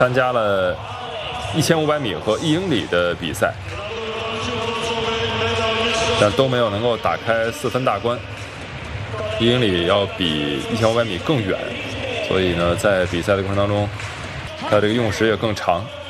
参加了1500米和1英里的比赛，但都没有能够打开4分大关。1英里要比1500米更远，所以呢，在比赛的过程当中，他这个用时也更长。